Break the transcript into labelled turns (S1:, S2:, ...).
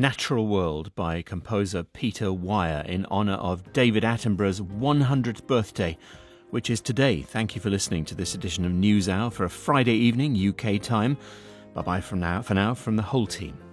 S1: Natural World by composer Peter Weir in honour of David Attenborough's 100th birthday, which is today. Thank you for listening to this edition of NewsHour for a Friday evening UK time. Bye-bye for now from the whole team.